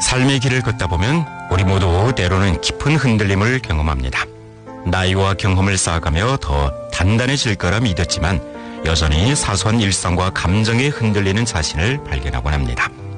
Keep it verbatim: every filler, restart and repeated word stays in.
삶의 길을 걷다 보면 우리 모두 때로는 깊은 흔들림을 경험합니다. 나이와 경험을 쌓아가며 더 단단해질 거라 믿었지만 여전히 사소한 일상과 감정에 흔들리는 자신을 발견하곤 합니다.